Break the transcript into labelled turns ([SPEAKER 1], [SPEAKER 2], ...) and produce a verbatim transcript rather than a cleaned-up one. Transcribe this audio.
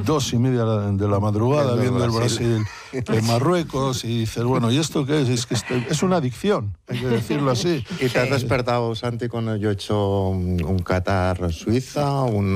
[SPEAKER 1] dos y media de la madrugada viendo el Brasil en Marruecos y dices, bueno, ¿y esto qué es? Es que es una adicción, hay que decirlo así.
[SPEAKER 2] ¿Y te has despertado, Santi, cuando yo he hecho un Qatar-Suiza, un